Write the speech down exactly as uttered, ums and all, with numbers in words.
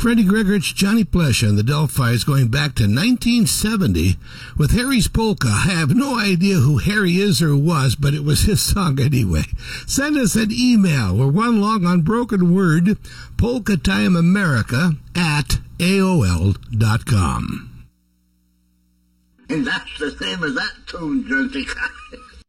Freddie Gregorich, Johnny Plesha, and the Delphis going back to nineteen seventy with Harry's Polka. I have no idea who Harry is or was, but it was his song anyway. Send us an email. We're one long on broken word, polka time america at A O L dot com. And that's the same as that tune, Dirty.